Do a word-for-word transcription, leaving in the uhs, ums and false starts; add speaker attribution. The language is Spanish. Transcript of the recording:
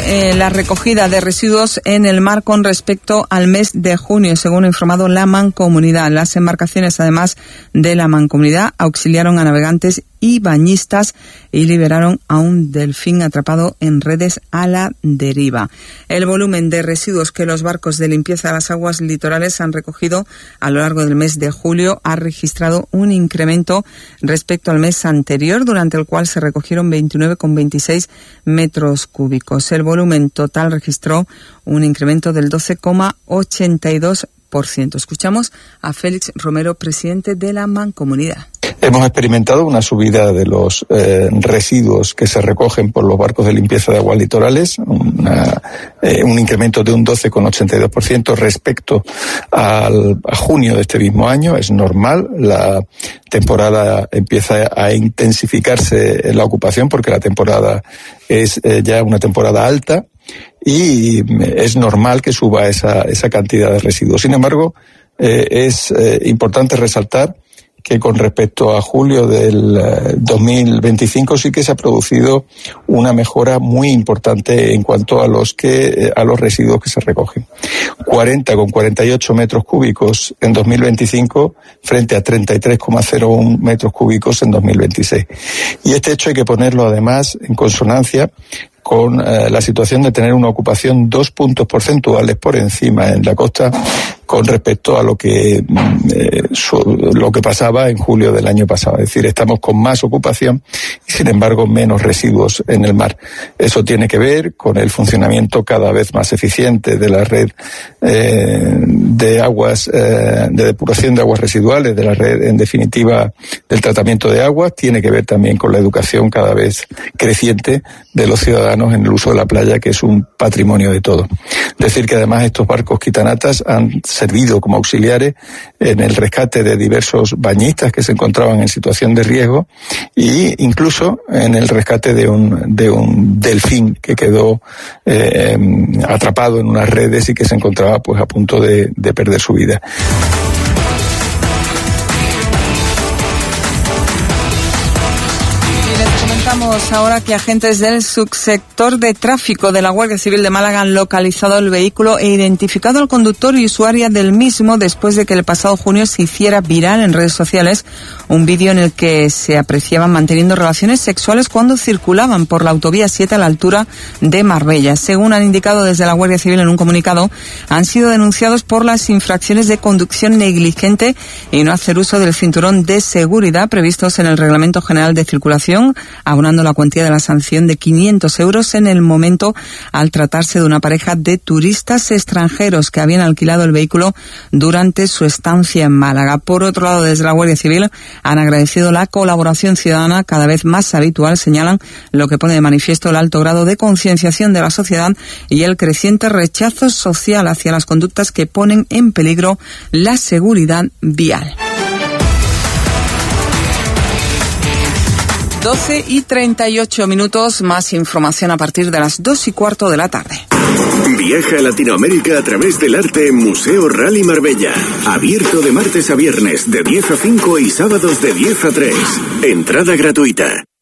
Speaker 1: eh, la recogida de residuos en el mar con respecto al mes de junio, según ha informado la Mancomunidad. Las embarcaciones, además de la Mancomunidad, auxiliaron a navegantes y bañistas y liberaron a un delfín atrapado en redes a la deriva. El volumen de residuos que los barcos de limpieza de las aguas litorales han recogido a lo largo del mes de julio ha registrado un incremento respecto al mes anterior, durante el cual se recogieron veintinueve coma veintiséis metros cúbicos. El volumen total registró un incremento del doce coma ochenta y dos por ciento. Escuchamos a Félix Romero, presidente de la Mancomunidad.
Speaker 2: Hemos experimentado una subida de los eh, residuos que se recogen por los barcos de limpieza de aguas litorales, una, eh, un incremento de un doce coma ochenta y dos por ciento respecto al, a junio de este mismo año. Es normal, la temporada empieza a intensificarse en la ocupación porque la temporada es eh, ya una temporada alta y es normal que suba esa, esa cantidad de residuos. Sin embargo, eh, es eh, importante resaltar que con respecto a julio del dos mil veinticinco sí que se ha producido una mejora muy importante en cuanto a los que a los residuos que se recogen. cuarenta coma cuarenta y ocho metros cúbicos en dos mil veinticinco frente a treinta y tres coma cero uno metros cúbicos en dos mil veintiséis. Y este hecho hay que ponerlo además en consonancia con eh, la situación de tener una ocupación dos puntos porcentuales por encima en la costa con respecto a lo que eh, su, lo que pasaba en julio del año pasado. Es decir, estamos con más ocupación y, sin embargo, menos residuos en el mar. Eso tiene que ver con el funcionamiento cada vez más eficiente de la red eh, de aguas, eh, de depuración de aguas residuales, de la red, en definitiva, del tratamiento de aguas. Tiene que ver también con la educación cada vez creciente de los ciudadanos en el uso de la playa, que es un patrimonio de todos. Decir que además estos barcos quitanatas han servido como auxiliares en el rescate de diversos bañistas que se encontraban en situación de riesgo e incluso en el rescate de un de un delfín que quedó eh, atrapado en unas redes y que se encontraba pues a punto de, de perder su vida.
Speaker 1: Ahora que agentes del subsector de tráfico de la Guardia Civil de Málaga han localizado el vehículo e identificado al conductor y usuaria del mismo después de que el pasado junio se hiciera viral en redes sociales un vídeo en el que se apreciaban manteniendo relaciones sexuales cuando circulaban por la autovía siete a la altura de Marbella. Según han indicado desde la Guardia Civil en un comunicado, han sido denunciados por las infracciones de conducción negligente y no hacer uso del cinturón de seguridad previstos en el Reglamento General de Circulación, abonando la cuantía de la sanción de quinientos euros en el momento al tratarse de una pareja de turistas extranjeros que habían alquilado el vehículo durante su estancia en Málaga. Por otro lado, desde la Guardia Civil han agradecido la colaboración ciudadana cada vez más habitual, señalan, lo que pone de manifiesto el alto grado de concienciación de la sociedad y el creciente rechazo social hacia las conductas que ponen en peligro la seguridad vial. doce y treinta y ocho minutos, más información a partir de las dos y cuarto de la tarde.
Speaker 3: Viaja a Latinoamérica a través del arte en Museo Rally Marbella. Abierto de martes a viernes de diez a cinco y sábados de diez a tres. Entrada gratuita.